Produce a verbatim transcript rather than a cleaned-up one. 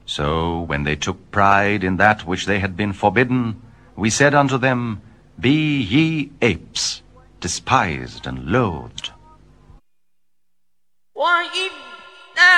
So when they took pride in that which they had been forbidden, we said unto them, Be ye apes, despised and loathed. وَإِذْ